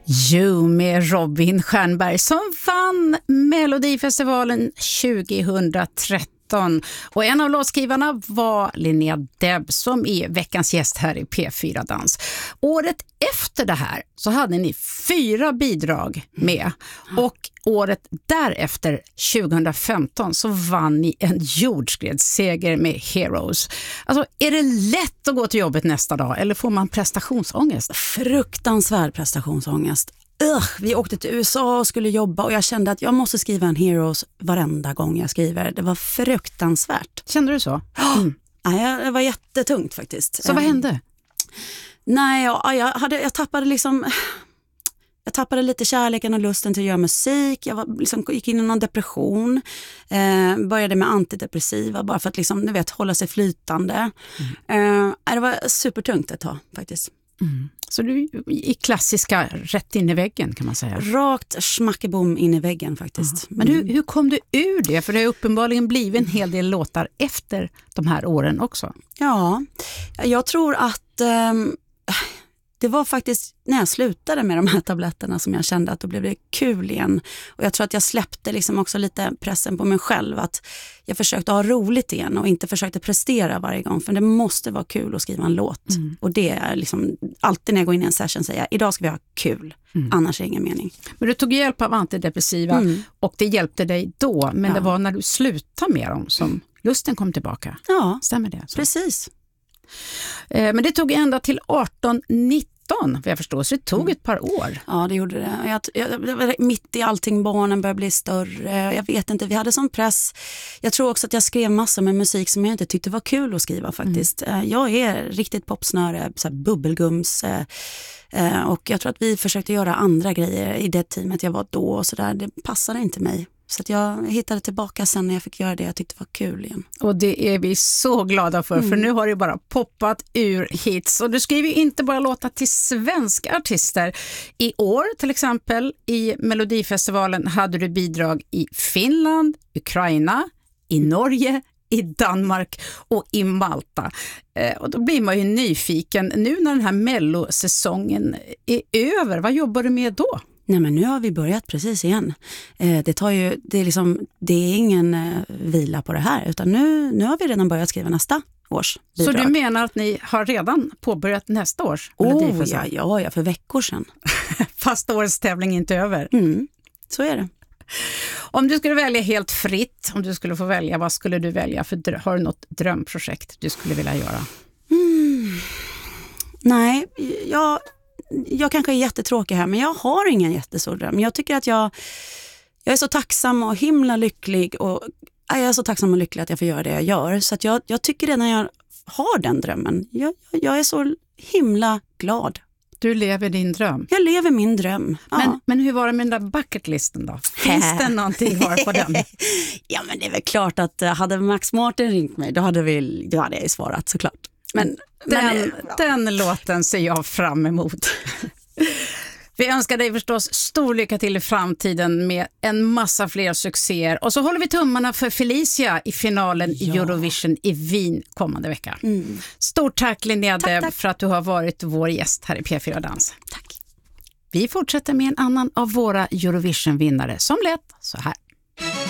You med Robin Stjernberg som vann Melodifestivalen 2013. Och en av låtskrivarna var Linnea Deb som är veckans gäst här i P4 Dans. Året efter det här så hade ni 4 bidrag med och året därefter 2015 så vann ni en jordskredsseger med Heroes. Alltså, är det lätt att gå till jobbet nästa dag eller får man prestationsångest? Fruktansvärd prestationsångest. Vi åkte till USA och skulle jobba och jag kände att jag måste skriva en Heroes varenda gång jag skriver. Det var fruktansvärt. Kände du så? Nej, det var jättetungt faktiskt. Så vad hände? Nej, jag tappade lite kärleken och lusten till att göra musik. Jag gick in i någon depression. Började med antidepressiva bara för att hålla sig flytande. Det var supertungt ett tag faktiskt. Så du i klassiska rätt in i väggen kan man säga. Rakt smackebom in i väggen faktiskt. Men hur kom du ur det? För det har uppenbarligen blivit en hel del låtar efter de här åren också. Ja, jag tror att det var faktiskt när jag slutade med de här tabletterna som jag kände att då blev det kul igen. Och jag tror att jag släppte också lite pressen på mig själv. Att jag försökte ha roligt igen och inte försökte prestera varje gång. För det måste vara kul att skriva en låt. Och det är alltid när jag går in i en session säger jag, idag ska vi ha kul. Annars är det ingen mening. Men du tog hjälp av antidepressiva och det hjälpte dig då. Men det var när du slutade med dem som lusten kom tillbaka. Ja, stämmer det? Så? Precis. Men det tog ända till 18-19 vad jag förstår, så det tog ett par år. Ja, det gjorde det. Jag mitt i allting, barnen började bli större. Jag vet inte, vi hade sån press. Jag tror också att jag skrev massor med musik som jag inte tyckte var kul att skriva faktiskt. Jag är riktigt popsnöre, så här bubbelgums. Och jag tror att vi försökte göra andra grejer i det teamet jag var då och sådär. Det passade inte mig. Så att jag hittade tillbaka sen när jag fick göra det jag tyckte var kul igen. Och det är vi så glada för nu har det bara poppat ur hits. Och du skriver ju inte bara låtar till svenska artister. I år till exempel i Melodifestivalen hade du bidrag i Finland, Ukraina, i Norge, i Danmark och i Malta. Och då blir man ju nyfiken. Nu när den här mellosäsongen är över, vad jobbar du med då? Nej, men nu har vi börjat precis igen. Det är ingen vila på det här utan nu har vi redan börjat skriva nästa års bidrag. Så du menar att ni har redan påbörjat nästa års Melodifestivalen? Ja, för veckor sedan. Fast årets tävling inte över. Så är det. Om du skulle välja helt fritt, om du skulle få välja, vad skulle du välja? Har du något drömprojekt du skulle vilja göra? Nej, jag kanske är jättetråkig här, men jag har ingen jättestor dröm. Jag tycker att jag är så tacksam och himla lycklig och jag är så tacksam och lycklig att jag får göra det jag gör. Så att jag tycker det när jag har den drömmen. Jag är så himla glad. Du lever din dröm? Jag lever min dröm. Ja. Men hur var det med den där bucketlisten då? Finns det någonting kvar på den? Ja, men det är väl klart att hade Max Martin ringt mig då hade jag svarat såklart. Men den låten ser jag fram emot. Vi önskar dig förstås stor lycka till i framtiden med en massa fler succéer. Och så håller vi tummarna för Felicia i finalen i Eurovision i Wien kommande vecka. Stort tack Linnea Deb för att du har varit vår gäst här i P4 Dans. Tack. Vi fortsätter med en annan av våra Eurovision-vinnare som lät så här.